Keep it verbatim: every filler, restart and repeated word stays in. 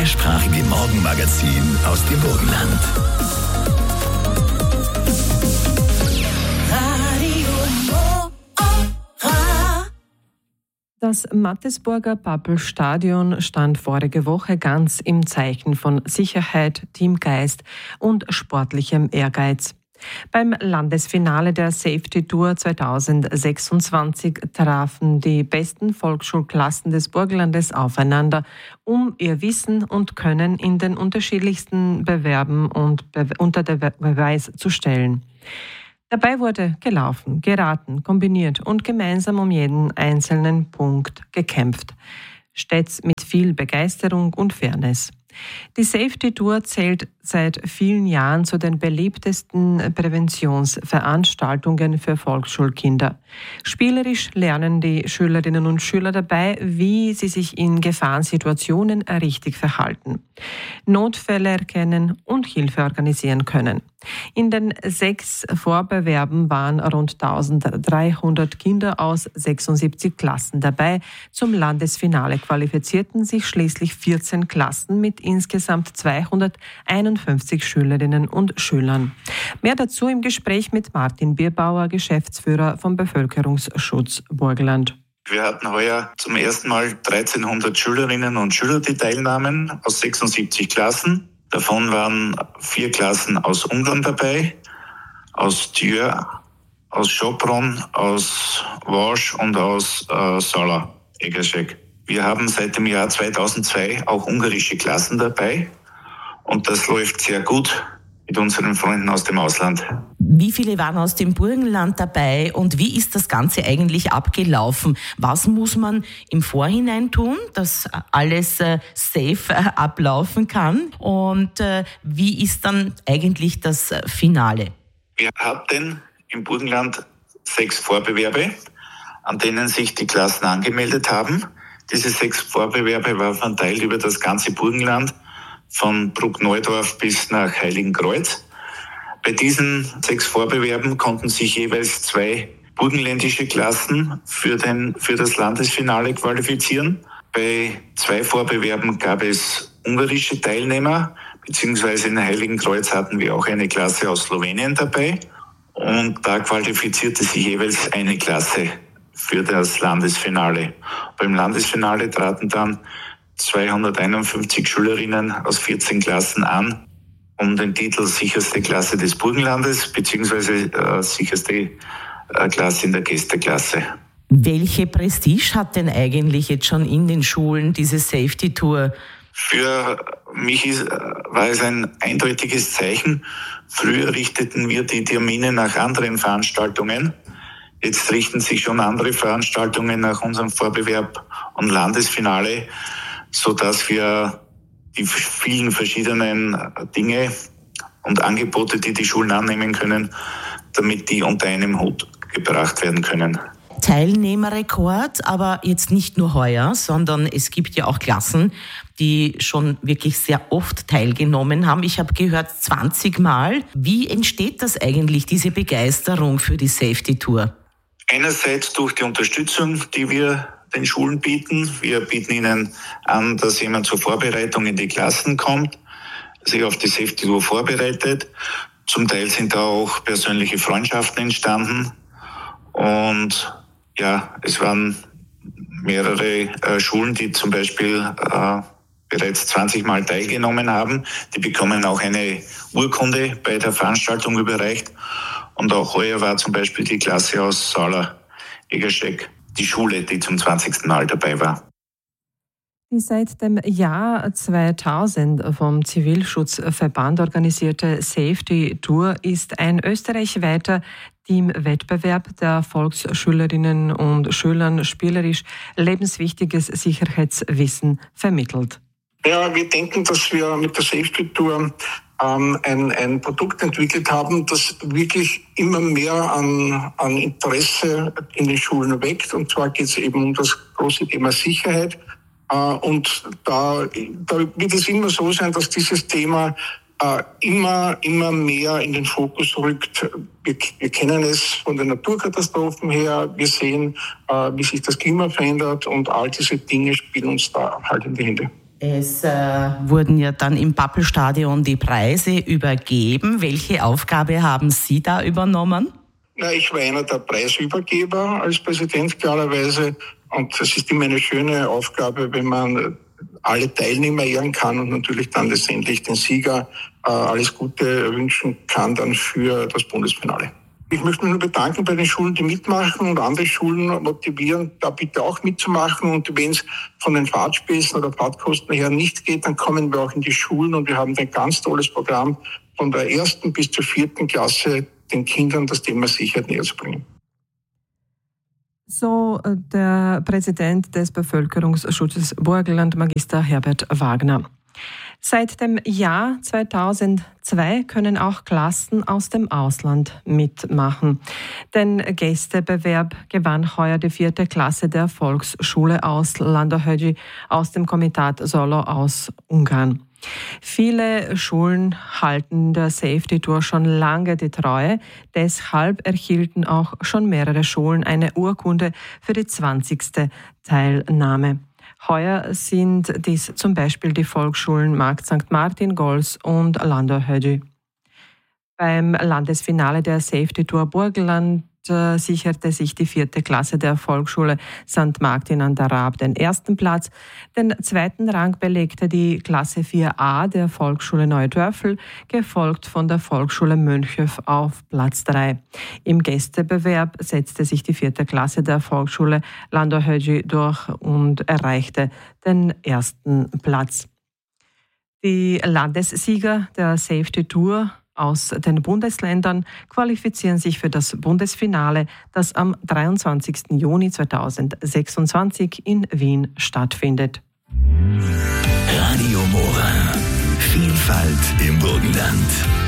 zweisprachige Morgenmagazin aus dem Burgenland. Das Mattersburger Pappel-Stadion stand vorige Woche ganz im Zeichen von Sicherheit, Teamgeist und sportlichem Ehrgeiz. Beim Landesfinale der Safety Tour zweitausendsechsundzwanzig trafen die besten Volksschulklassen des Burgenlandes aufeinander, um ihr Wissen und Können in den unterschiedlichsten Bewerben und Be- unter den Be- Beweis zu stellen. Dabei wurde gelaufen, geraten, kombiniert und gemeinsam um jeden einzelnen Punkt gekämpft. Stets mit viel Begeisterung und Fairness. Die Safety Tour zählt seit vielen Jahren zu den beliebtesten Präventionsveranstaltungen für Volksschulkinder. Spielerisch lernen die Schülerinnen und Schüler dabei, wie sie sich in Gefahrensituationen richtig verhalten, Notfälle erkennen und Hilfe organisieren können. In den sechs Vorbewerben waren rund eintausenddreihundert Kinder aus sechsundsiebzig Klassen dabei. Zum Landesfinale qualifizierten sich schließlich vierzehn Klassen mit insgesamt zweihunderteinundfünfzig Schülerinnen und Schülern. Mehr dazu im Gespräch mit Martin Bierbauer, Geschäftsführer vom Bevölkerungsschutz Burgenland. Wir hatten heuer zum ersten Mal dreizehnhundert Schülerinnen und Schüler, die teilnahmen, aus sechsundsiebzig Klassen. Davon waren vier Klassen aus Ungarn dabei, aus Tjör, aus Sopron, aus Vas und aus äh, Sala, Egerschek. Wir haben seit dem Jahr zweitausendzwei auch ungarische Klassen dabei und das läuft sehr gut mit unseren Freunden aus dem Ausland. Wie viele waren aus dem Burgenland dabei und wie ist das Ganze eigentlich abgelaufen? Was muss man im Vorhinein tun, dass alles äh, safe äh, ablaufen kann? Und äh, wie ist dann eigentlich das äh, Finale? Wir hatten im Burgenland sechs Vorbewerbe, an denen sich die Klassen angemeldet haben. Diese sechs Vorbewerbe waren verteilt über das ganze Burgenland, von Bruckneudorf bis nach Heiligenkreuz. Bei diesen sechs Vorbewerben konnten sich jeweils zwei burgenländische Klassen für, den, für das Landesfinale qualifizieren. Bei zwei Vorbewerben gab es ungarische Teilnehmer, beziehungsweise in Heiligenkreuz hatten wir auch eine Klasse aus Slowenien dabei. Und da qualifizierte sich jeweils eine Klasse für das Landesfinale. Beim Landesfinale traten dann zweihunderteinundfünfzig Schülerinnen aus vierzehn Klassen an, um den Titel sicherste Klasse des Burgenlandes bzw. Äh, sicherste äh, Klasse in der Gästeklasse. Welche Prestige hat denn eigentlich jetzt schon in den Schulen diese Safety Tour? Für mich ist, war es ein eindeutiges Zeichen. Früher richteten wir die Termine nach anderen Veranstaltungen. Jetzt richten sich schon andere Veranstaltungen nach unserem Vorbewerb und Landesfinale, so dass wir die vielen verschiedenen Dinge und Angebote, die die Schulen annehmen können, damit die unter einem Hut gebracht werden können. Teilnehmerrekord, aber jetzt nicht nur heuer, sondern es gibt ja auch Klassen, die schon wirklich sehr oft teilgenommen haben. Ich habe gehört zwanzig Mal. Wie entsteht das eigentlich, diese Begeisterung für die Safety Tour? Einerseits durch die Unterstützung, die wir den Schulen bieten. Wir bieten ihnen an, dass jemand zur Vorbereitung in die Klassen kommt, sich auf die Safety Tour vorbereitet. Zum Teil sind da auch persönliche Freundschaften entstanden. Und ja, es waren mehrere äh, Schulen, die zum Beispiel äh, bereits zwanzig Mal teilgenommen haben. Die bekommen auch eine Urkunde bei der Veranstaltung überreicht. Und auch heuer war zum Beispiel die Klasse aus Sala, Egerschek, die Schule, die zum zwanzigsten Mal dabei war. Die seit dem Jahr zweitausend vom Zivilschutzverband organisierte Safety Tour ist ein österreichweiter Teamwettbewerb, der Volksschülerinnen und Schülern spielerisch lebenswichtiges Sicherheitswissen vermittelt. Ja, wir denken, dass wir mit der Safety Tour ähm, ein, ein Produkt entwickelt haben, das wirklich immer mehr an, an Interesse in den Schulen weckt. Und zwar geht es eben um das große Thema Sicherheit. Äh, und da, da wird es immer so sein, dass dieses Thema äh, immer, immer mehr in den Fokus rückt. Wir, wir kennen es von den Naturkatastrophen her. Wir sehen, äh, wie sich das Klima verändert, und all diese Dinge spielen uns da halt in die Hände. Es äh, wurden ja dann im Pappelstadion die Preise übergeben. Welche Aufgabe haben Sie da übernommen? Ja, ich war einer der Preisübergeber als Präsident klarerweise. Und es ist immer eine schöne Aufgabe, wenn man alle Teilnehmer ehren kann und natürlich dann letztendlich den Sieger äh, alles Gute wünschen kann dann für das Bundesfinale. Ich möchte mich nur bedanken bei den Schulen, die mitmachen und andere Schulen motivieren, da bitte auch mitzumachen. Und wenn es von den Fahrtspesen oder Fahrtkosten her nicht geht, dann kommen wir auch in die Schulen und wir haben ein ganz tolles Programm von der ersten bis zur vierten Klasse den Kindern das Thema Sicherheit näher zu bringen. So der Präsident des Bevölkerungsschutzes Burgenland, Magister Herbert Wagner. Seit dem Jahr zweitausendzwei können auch Klassen aus dem Ausland mitmachen. Den Gästebewerb gewann heuer die vierte Klasse der Volksschule aus Landahögy aus dem Komitat Solo aus Ungarn. Viele Schulen halten der Safety Tour schon lange die Treue. Deshalb erhielten auch schon mehrere Schulen eine Urkunde für die zwanzigste Teilnahme. Heuer sind dies zum Beispiel die Volksschulen Markt Sankt Martin, Gols und Landahögy. Beim Landesfinale der Safety Tour Burgenland äh, sicherte sich die vierte Klasse der Volksschule Sankt Martin an der Raab den ersten Platz. Den zweiten Rang belegte die Klasse vier a der Volksschule Neudörfl, gefolgt von der Volksschule Mönchhof auf Platz drei. Im Gästebewerb setzte sich die vierte Klasse der Volksschule Landahögy durch und erreichte den ersten Platz. Die Landessieger der Safety Tour aus den Bundesländern qualifizieren sich für das Bundesfinale, das am dreiundzwanzigsten Juni zweitausendsechsundzwanzig in Wien stattfindet. Radio Mora. Vielfalt im Burgenland.